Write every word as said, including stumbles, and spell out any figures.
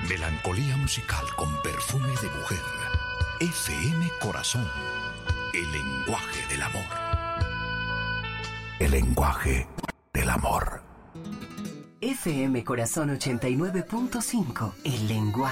Melancolía musical con perfume de mujer. F M Corazón. El lenguaje del amor. El lenguaje del amor. F M Corazón ochenta y nueve punto cinco. El lenguaje